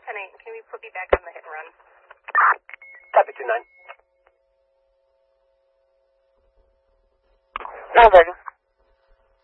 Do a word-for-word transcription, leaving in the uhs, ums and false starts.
ten eight, can we put me back on the hit and run? Copy two nine. Nine Virgin.